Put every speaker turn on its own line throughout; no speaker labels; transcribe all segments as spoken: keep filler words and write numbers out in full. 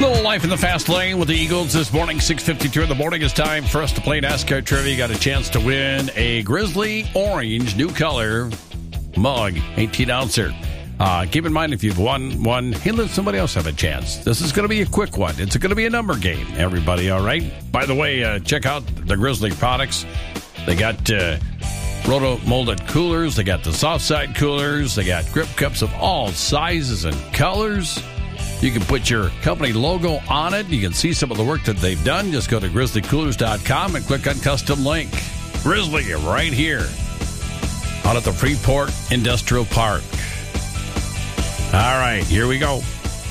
Little life in the fast lane with the Eagles this morning, six fifty-two in the morning. It's time for us to play NASCAR Trivia. You got a chance to win a Grizzly Orange, new color, mug, eighteen ouncer. Uh, keep in mind, if you've won one, hey, let somebody else have a chance. This is going to be a quick one. It's going to be a number game, everybody, all right? By the way, uh, check out the Grizzly products. They got uh, roto-molded coolers. They got the soft side coolers. They got grip cups of all sizes and colors. You can put your company logo on it. You can see some of the work that they've done. Just go to grizzly coolers dot com and click on custom link. Grizzly right here out at the Freeport Industrial Park. All right, here we go.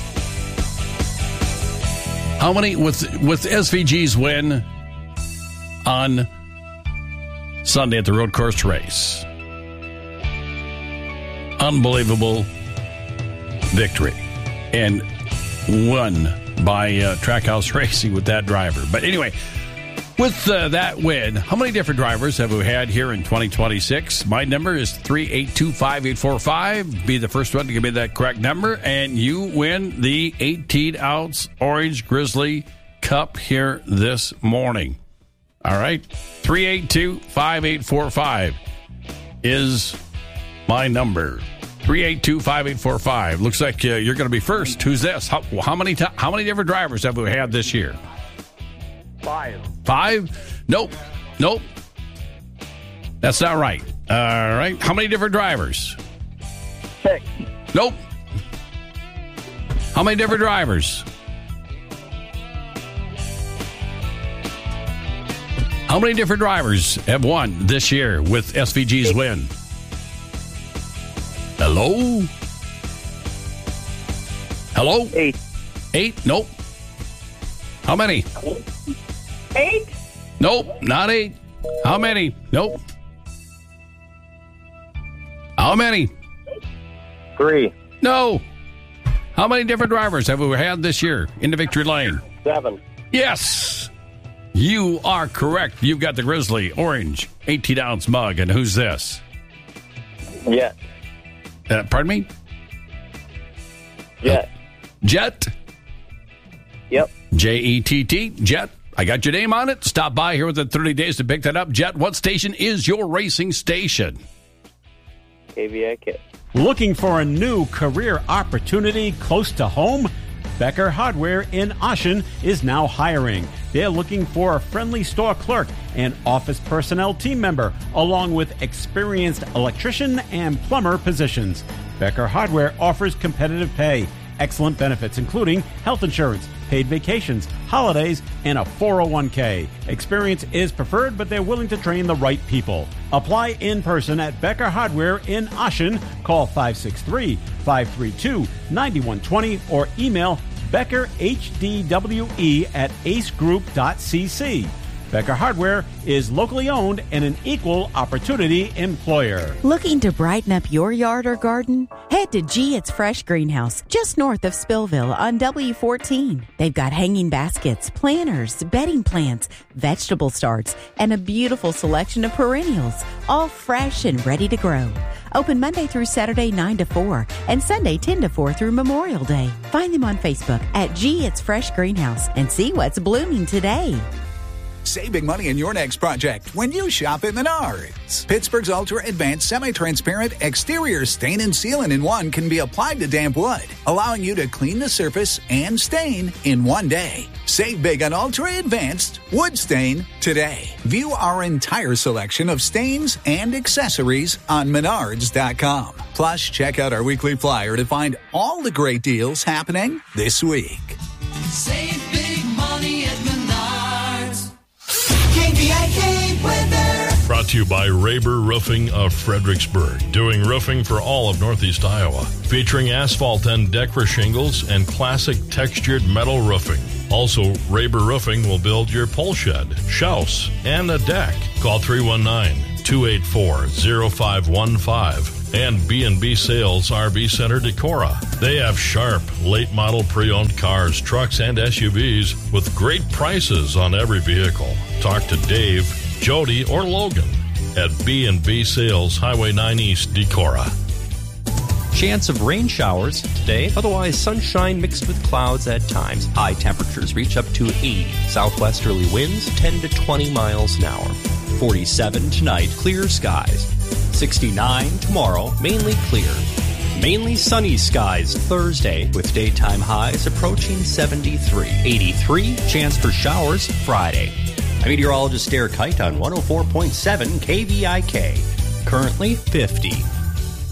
How many, with, with S V G's win on Sunday at the road course race? Unbelievable victory. And won by uh, Trackhouse Racing with that driver. But anyway, with uh, that win, how many different drivers have we had here in twenty twenty-six? My number is three eight two, five eight four five. Be the first one to give me that correct number, and you win the eighteen ounce Orange Grizzly Cup here this morning. All right? three eight two, five eight four five is my number. three eight two, five eight four five. Looks like uh, you're going to be first. Who's this? How, how many t- How many different drivers have we had this year?
Five.
Five? Nope. Nope. That's not right. All right. How many different drivers?
Six.
Nope. How many different drivers? How many different drivers have won this year with S V G's win? Hello? Hello?
Eight.
Eight? Nope. How many?
Eight?
Nope, not eight. How many? Nope. How many?
Three.
No. How many different drivers have we had this year into victory lane?
Seven.
Yes. You are correct. You've got the Grizzly Orange eighteen ounce mug. And who's this?
Jet.
Uh, pardon me?
Jet.
Uh, Jet?
Yep.
J E T T, Jet. I got your name on it. Stop by here within thirty days to pick that up. Jet, what station is your racing station?
K V I K.
Looking for a new career opportunity close to home? Becker Hardware in Ashen is now hiring. They're looking for a friendly store clerk and office personnel team member, along with experienced electrician and plumber positions. Becker Hardware offers competitive pay, excellent benefits, including health insurance, paid vacations, holidays, and a four oh one k. Experience is preferred, but they're willing to train the right people. Apply in person at Becker Hardware in Ashen. Call five six three, five three two, nine one two zero or email Becker H D W E at ace group dot c c. Becker Hardware is locally owned and an equal opportunity employer.
Looking to brighten up your yard or garden? Head to G It's Fresh Greenhouse, just north of Spillville on W fourteen. They've got hanging baskets, planters, bedding plants, vegetable starts, and a beautiful selection of perennials, all fresh and ready to grow. Open Monday through Saturday nine to four and Sunday ten to four through Memorial Day. Find them on Facebook at G It's Fresh Greenhouse and see what's blooming today.
Save big money in your next project when you shop at Menards. Pittsburgh's Ultra Advanced Semi-Transparent Exterior Stain and Sealant in One can be applied to damp wood, allowing you to clean the surface and stain in one day. Save big on Ultra Advanced Wood Stain today. View our entire selection of stains and accessories on menards dot com. Plus, check out our weekly flyer to find all the great deals happening this week.
Save big money at Menards. K V I K weather.
Brought to you by Raber Roofing of Fredericksburg, doing roofing for all of Northeast Iowa, featuring asphalt and Decra shingles and classic textured metal roofing. Also, Raber Roofing will build your pole shed, house, and a deck. Call three one nine, two eight four, zero five one five. And B and B Sales R V Center Decorah. They have sharp, late-model pre-owned cars, trucks, and S U Vs with great prices on every vehicle. Talk to Dave, Jody, or Logan at B and B Sales, Highway nine East, Decorah.
Chance of rain showers today, otherwise sunshine mixed with clouds at times. High temperatures reach up to eighty. Southwesterly winds ten to twenty miles an hour. forty-seven tonight, clear skies. sixty-nine tomorrow, mainly clear. Mainly sunny skies Thursday with daytime highs approaching seventy-three. eighty-three, chance for showers Friday. I'm meteorologist Derek Height on one oh four point seven K V I K. Currently fifty.